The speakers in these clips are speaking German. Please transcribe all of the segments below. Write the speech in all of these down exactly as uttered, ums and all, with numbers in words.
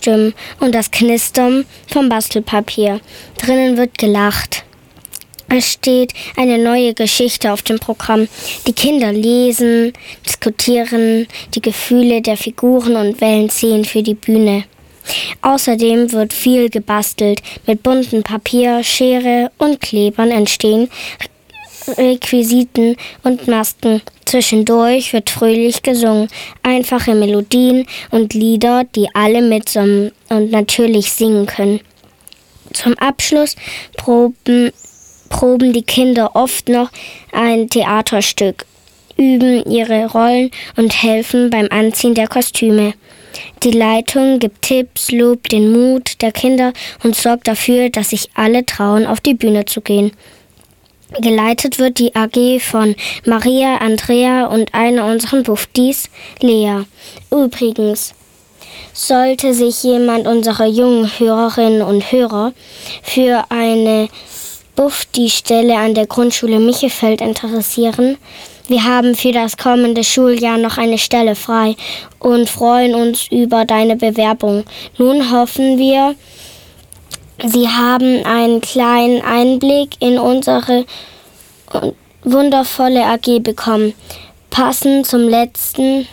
Stimmen und das Knistern vom Bastelpapier. Drinnen wird gelacht. Es steht eine neue Geschichte auf dem Programm. Die Kinder lesen, diskutieren die Gefühle der Figuren und wählen Szenen für die Bühne. Außerdem wird viel gebastelt. Mit buntem Papier, Schere und Klebern entstehen Requisiten und Masken. Zwischendurch wird fröhlich gesungen. Einfache Melodien und Lieder, die alle mitsummen und natürlich singen können. Zum Abschluss proben, proben die Kinder oft noch ein Theaterstück, üben ihre Rollen und helfen beim Anziehen der Kostüme. Die Leitung gibt Tipps, lobt den Mut der Kinder und sorgt dafür, dass sich alle trauen, auf die Bühne zu gehen. Geleitet wird die A G von Maria, Andrea und einer unserer Buftis, Lea. Übrigens, sollte sich jemand unserer jungen Hörerinnen und Hörer für eine Bufti-Stelle an der Grundschule Michefeld interessieren, wir haben für das kommende Schuljahr noch eine Stelle frei und freuen uns über deine Bewerbung. Nun hoffen wir, Sie haben einen kleinen Einblick in unsere wundervolle A G bekommen. Passend zum letzten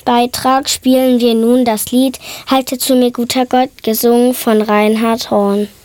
Beitrag spielen wir nun das Lied Halte zu mir, guter Gott, gesungen von Reinhard Horn.